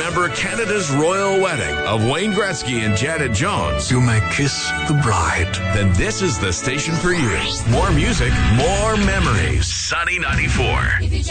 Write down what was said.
remember Canada's royal wedding of Wayne Gretzky and Janet Jones, You may kiss the bride. then this is the station for you. More music, more memories. Sunny 94.